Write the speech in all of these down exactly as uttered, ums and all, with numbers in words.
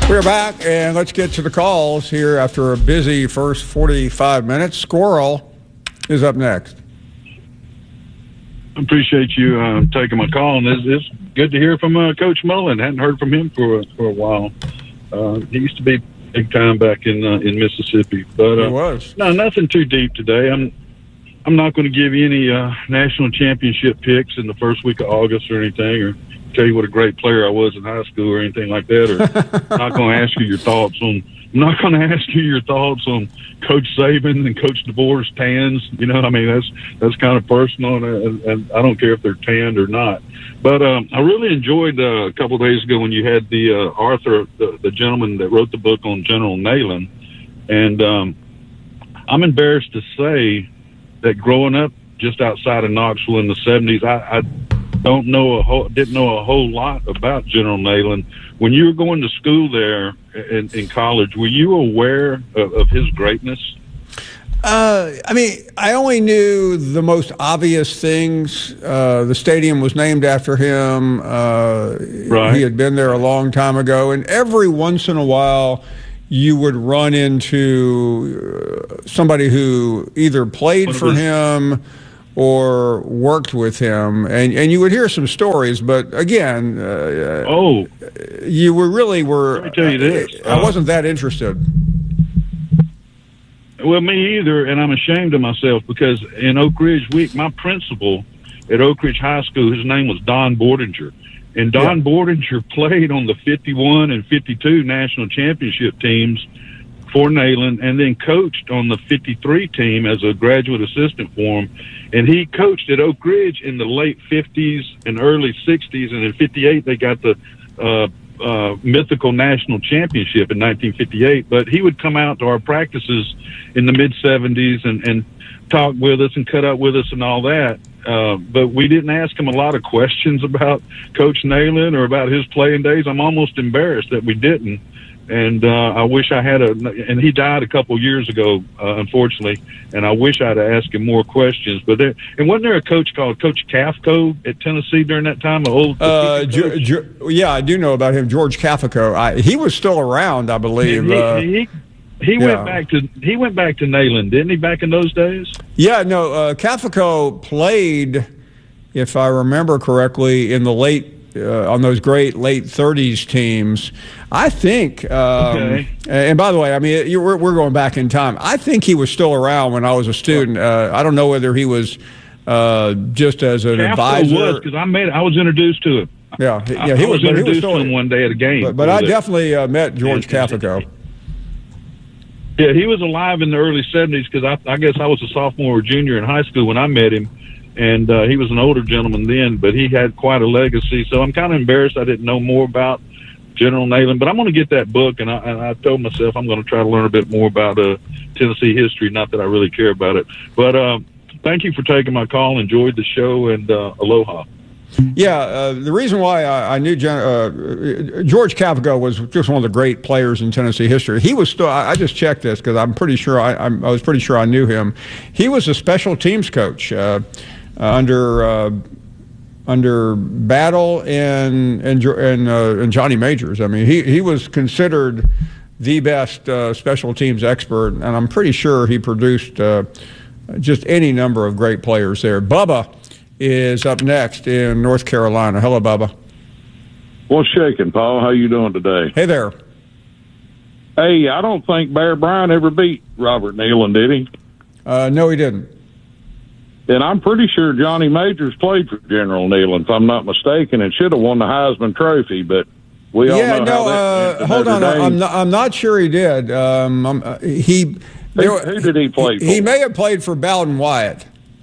We're back, and let's get to the calls here after a busy first forty-five minutes. Squirrel is up next. I appreciate you uh, taking my call, and it's, it's good to hear from uh, Coach Mullen. Hadn't heard from him for for a while. Uh, he used to be big time back in uh, in Mississippi, but uh, he was. No, nothing too deep today. I'm I'm not going to give you any uh, national championship picks in the first week of August or anything, or tell you what a great player I was in high school or anything like that. Or I'm not going to ask you your thoughts on. I'm not going to ask you your thoughts on Coach Saban and Coach DeBoer's tans. You know, I mean that's that's kind of personal, and, and I don't care if they're tanned or not. But um, I really enjoyed uh, a couple of days ago when you had the uh, Arthur, the, the gentleman that wrote the book on General Neyland, and um, I'm embarrassed to say that growing up just outside of Knoxville in the seventies, I. I don't know a whole, didn't know a whole lot about General Neyland. When you were going to school there in, in college, were you aware of, of his greatness? Uh, I mean, I only knew the most obvious things. Uh, the stadium was named after him. Uh, right. He had been there a long time ago, and every once in a while, you would run into uh, somebody who either played for him or worked with him, and, and you would hear some stories, but again, uh, oh, you were really were. Let me tell you this: I, I wasn't that interested. Well, me either, and I'm ashamed of myself because in Oak Ridge Week, my principal at Oak Ridge High School, his name was Don Bordinger, and Don yeah. Bordinger played on the fifty-one and fifty-two national championship teams for Neyland, and then coached on the fifty-three team as a graduate assistant for him. And he coached at Oak Ridge in the late fifties and early sixties, and in fifty-eight they got the uh, uh, mythical national championship in nineteen fifty-eight. But he would come out to our practices in the mid-seventies and, and talk with us and cut up with us and all that. Uh, but we didn't ask him a lot of questions about Coach Neyland or about his playing days. I'm almost embarrassed that we didn't. And uh, I wish I had a, and he died a couple years ago, uh, unfortunately. And I wish I'd asked him more questions. But there, and wasn't there a coach called Coach Kafko at Tennessee during that time? An old, uh, G- G- yeah, I do know about him, George Kafko. I, he was still around, I believe. He, uh, he, he yeah. went back to he went back to Neyland, didn't he? Back in those days. Yeah, no, uh, Kafko played, if I remember correctly, in the late. Uh, on those great late thirties teams, I think. Um, okay. And by the way, I mean you, we're, we're going back in time. I think he was still around when I was a student. Uh, I don't know whether he was uh, just as an Kafka advisor. Was because I met. I was introduced to him. Yeah, yeah, I, he I was, was introduced he was still, to him one day at a game. But, but I definitely uh, met George Kafko. Yeah, he was alive in the early seventies because I, I guess I was a sophomore or junior in high school when I met him. And uh, he was an older gentleman then, but he had quite a legacy. So I'm kind of embarrassed I didn't know more about General Neyland. But I'm going to get that book, and I, and I told myself I'm going to try to learn a bit more about uh, Tennessee history, not that I really care about it. But uh, thank you for taking my call. Enjoyed the show, and uh, aloha. Yeah, uh, the reason why I, I knew Gen- uh, George Kafko was just one of the great players in Tennessee history. He was still. I, I just checked this because I'm pretty sure I, I'm, I was pretty sure I knew him. He was a special teams coach. Uh, Uh, under uh, under Battle and and and, uh, and Johnny Majors. I mean, he, he was considered the best uh, special teams expert, and I'm pretty sure he produced uh, just any number of great players there. Bubba is up next in North Carolina. Hello, Bubba. What's shaking, Paul? How you doing today? Hey there. Hey, I don't think Bear Bryant ever beat Robert Neyland, did he? Uh, no, he didn't. And I'm pretty sure Johnny Majors played for General Neyland, if I'm not mistaken, and should have won the Heisman Trophy. But we all yeah, know no, how that uh, hold on. I'm not, I'm not sure he did. Um, I'm, uh, he. Who, who did he play for? He may have played for Bowden Wyatt.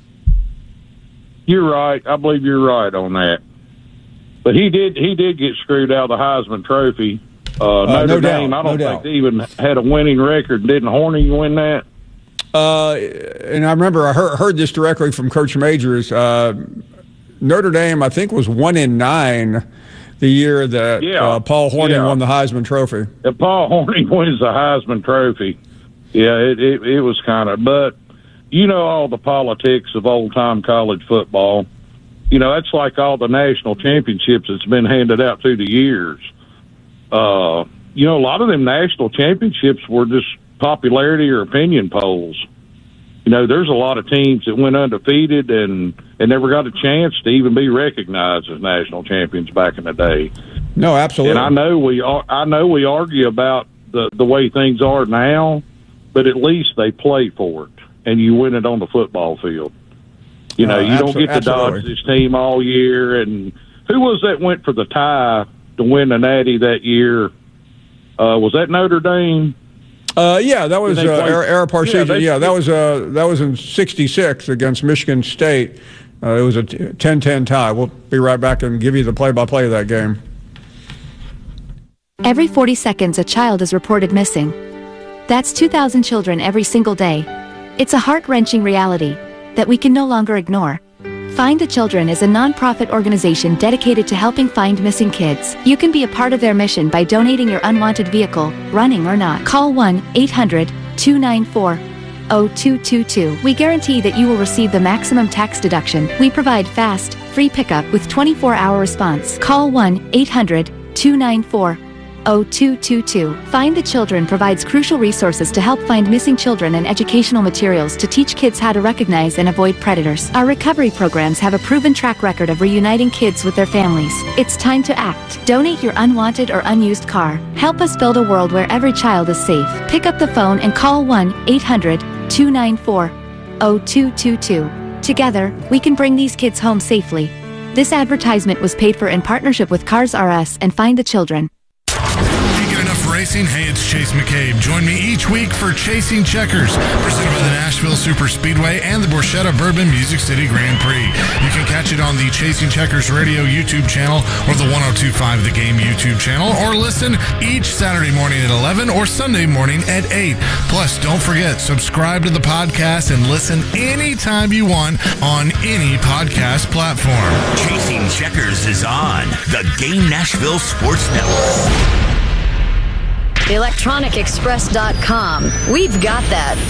You're right. I believe you're right on that. But he did. He did get screwed out of the Heisman Trophy. Uh, uh, Notre no Dame. doubt, I don't no think doubt. they even had a winning record. Didn't Horning win that? Uh, and I remember I heard, heard this directly from Coach Majors. Uh, Notre Dame, I think, was one in nine the year that yeah. uh, Paul Horning yeah. won the Heisman Trophy. If Paul Horning wins the Heisman Trophy, yeah, it it, it was kind of. But you know all the politics of old time college football. You know that's like all the national championships that's been handed out through the years. Uh, you know, a lot of them national championships were just popularity or opinion polls. You know, there's a lot of teams that went undefeated and, and never got a chance to even be recognized as national champions back in the day. No, absolutely. And I know we are, I know we argue about the, the way things are now, but at least they play for it, and you win it on the football field. You know, uh, you don't abso- get to absolutely. dodge this team all year. And who was that went for the tie to win the Natty that year? Uh, was that Notre Dame? Uh, yeah, that was uh, Ara Parseghian. Yeah, they, yeah, that was uh, that was in sixty-six against Michigan State. Uh, it was a ten ten tie. We'll be right back and give you the play-by-play of that game. Every forty seconds, a child is reported missing. That's two thousand children every single day. It's a heart-wrenching reality that we can no longer ignore. Find the Children is a non-profit organization dedicated to helping find missing kids. You can be a part of their mission by donating your unwanted vehicle, running or not. Call one eight hundred two nine four zero two two two. We guarantee that you will receive the maximum tax deduction. We provide fast, free pickup with twenty-four hour response. Call one eight hundred two nine four zero two two two. Find the Children provides crucial resources to help find missing children and educational materials to teach kids how to recognize and avoid predators. Our recovery programs have a proven track record of reuniting kids with their families. It's time to act. Donate your unwanted or unused car. Help us build a world where every child is safe. Pick up the phone and call one eight hundred two nine four zero two two two. Together, we can bring these kids home safely. This advertisement was paid for in partnership with Cars R Us and Find the Children. Racing. Hey, it's Chase McCabe. Join me each week for Chasing Checkers, presented by the Nashville Super Speedway and the Borchetta Bourbon Music City Grand Prix. You can catch it on the Chasing Checkers Radio YouTube channel or the one oh two point five The Game YouTube channel, or listen each Saturday morning at eleven or Sunday morning at eight. Plus, don't forget, subscribe to the podcast and listen anytime you want on any podcast platform. Chasing Checkers is on the Game Nashville Sports Network. electronic express dot com. We've got that.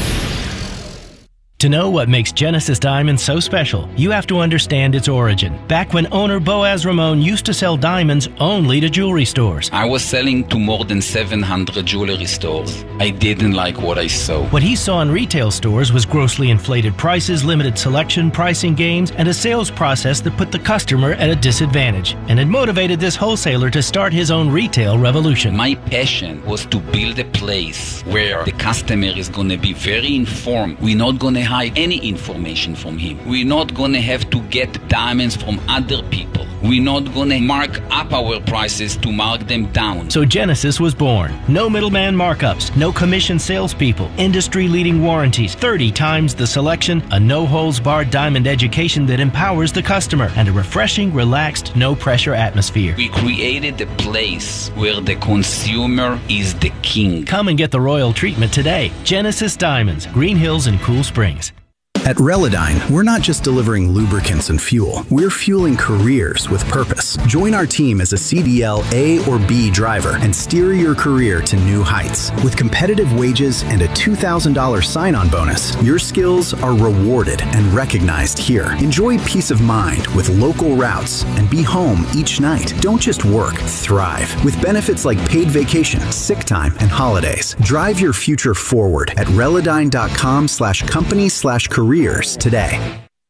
To know what makes Genesis Diamonds so special, you have to understand its origin. Back when owner Boaz Ramon used to sell diamonds only to jewelry stores. I was selling to more than seven hundred jewelry stores. I didn't like what I saw. What he saw in retail stores was grossly inflated prices, limited selection, pricing games, and a sales process that put the customer at a disadvantage. And it motivated this wholesaler to start his own retail revolution. My passion was to build a place where the customer is going to be very informed. We're not going to hide any information from him. We're not going to have to get diamonds from other people. We're not going to mark up our prices to mark them down. So Genesis was born. No middleman markups, no commission salespeople, industry-leading warranties, thirty times the selection, a no-holds-barred diamond education that empowers the customer, and a refreshing, relaxed, no-pressure atmosphere. We created a place where the consumer is the king. Come and get the royal treatment today. Genesis Diamonds, Green Hills and Cool Springs. At Relodyne, we're not just delivering lubricants and fuel. We're fueling careers with purpose. Join our team as a C D L A or B driver and steer your career to new heights. With competitive wages and a two thousand dollars sign-on bonus, your skills are rewarded and recognized here. Enjoy peace of mind with local routes and be home each night. Don't just work, thrive. With benefits like paid vacation, sick time, and holidays. Drive your future forward at Relodyne.com slash company slash careers today.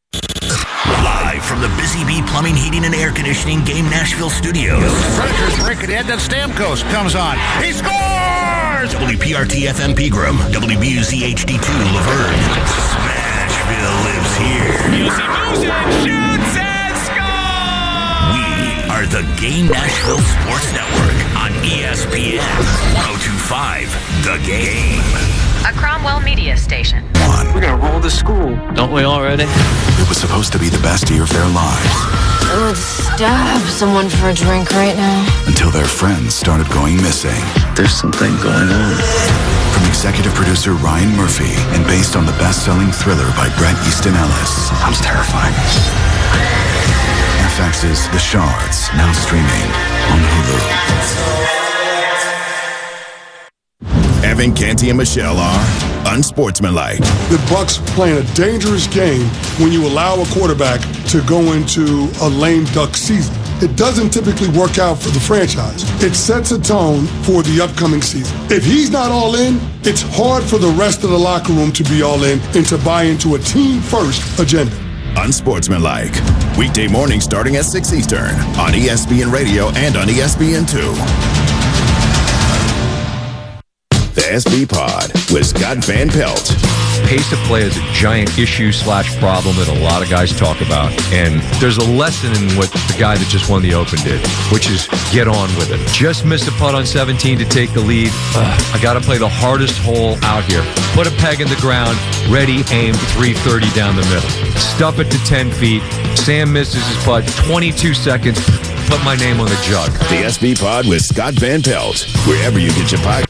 Live from the Busy Bee Plumbing, Heating, and Air Conditioning Game Nashville Studios. Predators break it in, then Stamkos comes on. He scores! W P R T F M Pegram, W B U Z H D two Laverne. Smashville lives here. Music moves it, shoots and scores! We are the Game Nashville Sports Network on E S P N one oh two point five The Game. A Cromwell Media station. One. We're gonna roll the school, don't we already? It was supposed to be the best year of their lives. I would stab someone for a drink right now. Until their friends started going missing. There's something going on. From executive producer Ryan Murphy and based on the best-selling thriller by Bret Easton Ellis. Sounds terrifying. F X's The Shards, now streaming on Hulu. Evan, Canty, and Michelle are unsportsmanlike. The Bucs playing a dangerous game when you allow a quarterback to go into a lame duck season. it doesn't typically work out for the franchise. It sets a tone for the upcoming season. If he's not all in, it's hard for the rest of the locker room to be all in and to buy into a team-first agenda. Unsportsmanlike. Weekday morning starting at six Eastern on E S P N Radio and on E S P N two. The S B Pod with Scott Van Pelt. Pace of play is a giant issue slash problem that a lot of guys talk about. And there's a lesson in what the guy that just won the Open did, which is get on with it. Just missed a putt on seventeen to take the lead. Ugh, I got to play the hardest hole out here. Put a peg in the ground, ready, aim, three thirty down the middle. Stuff it to ten feet. Sam misses his putt, twenty-two seconds. Put my name on the jug. The S B Pod with Scott Van Pelt, wherever you get your podcasts.